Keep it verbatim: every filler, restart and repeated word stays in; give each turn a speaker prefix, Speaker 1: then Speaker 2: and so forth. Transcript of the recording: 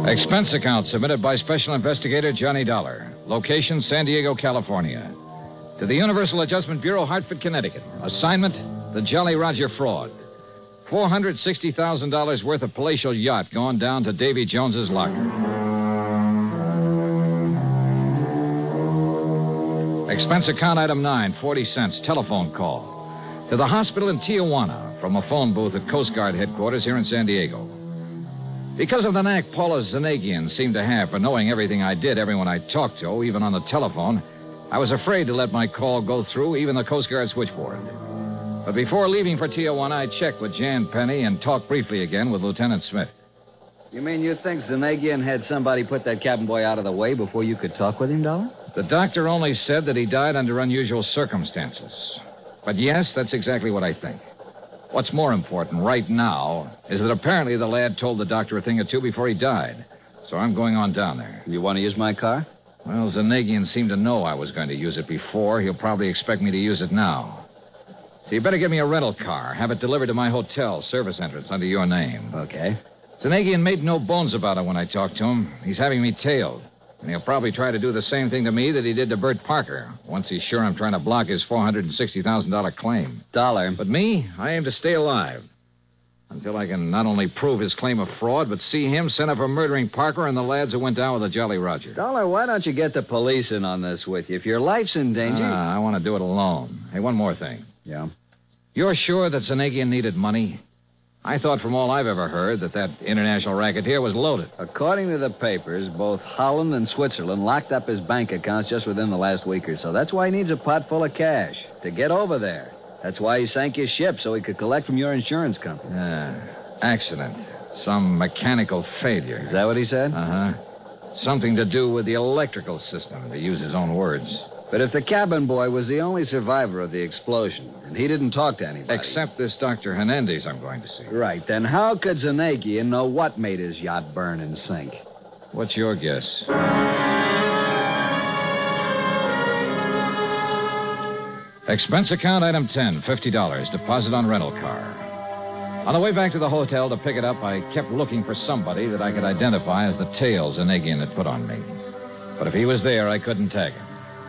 Speaker 1: Expense account submitted by Special Investigator Johnny Dollar. Location, San Diego, California. To the Universal Adjustment Bureau, Hartford, Connecticut. Assignment, the Jolly Roger fraud. four hundred sixty thousand dollars worth of palatial yacht going down to Davy Jones's locker. Expense account item nine, forty cents, telephone call. To the hospital in Tijuana from a phone booth at Coast Guard headquarters here in San Diego. Because of the knack Paula Zanagian seemed to have for knowing everything I did, everyone I talked to, even on the telephone, I was afraid to let my call go through even the Coast Guard switchboard. But before leaving for Tijuana, I checked with Jan Penny and talked briefly again with Lieutenant Smith.
Speaker 2: You mean you think Zanagian had somebody put that cabin boy out of the way before you could talk with him, Dollar?
Speaker 1: The doctor only said that he died under unusual circumstances. But yes, that's exactly what I think. What's more important right now is that apparently the lad told the doctor a thing or two before he died. So I'm going on down there.
Speaker 2: You want to use my car?
Speaker 1: Well, Zanagian seemed to know I was going to use it before. He'll probably expect me to use it now. So you better give me a rental car. Have it delivered to my hotel, service entrance, under your name.
Speaker 2: Okay.
Speaker 1: Zanagian made no bones about it when I talked to him. He's having me tailed. And he'll probably try to do the same thing to me that he did to Bert Parker, once he's sure I'm trying to block his four hundred sixty thousand dollars claim.
Speaker 2: Dollar.
Speaker 1: But me, I aim to stay alive. Until I can not only prove his claim of fraud, but see him sent up for murdering Parker and the lads who went down with the Jolly Roger.
Speaker 2: Dollar, why don't you get the police in on this with you? If your life's in danger...
Speaker 1: Ah, I want to do it alone. Hey, one more thing.
Speaker 2: Yeah?
Speaker 1: You're sure that Zanagian needed money? I thought from all I've ever heard that that international racketeer was loaded.
Speaker 2: According to the papers, both Holland and Switzerland locked up his bank accounts just within the last week or so. That's why he needs a pot full of cash to get over there. That's why he sank his ship, so he could collect from your insurance company.
Speaker 1: Ah, accident. Some mechanical failure.
Speaker 2: Is that what he said?
Speaker 1: Uh-huh. Something to do with the electrical system, to use his own words.
Speaker 2: But if the cabin boy was the only survivor of the explosion, and he didn't talk to anybody...
Speaker 1: Except this Doctor Hernandez I'm going to see.
Speaker 2: Right, then how could Zanagian know what made his yacht burn and sink?
Speaker 1: What's your guess? Expense account item ten, fifty dollars, deposit on rental car. On the way back to the hotel to pick it up, I kept looking for somebody that I could identify as the tail Zanagian had put on me. But if he was there, I couldn't tag him.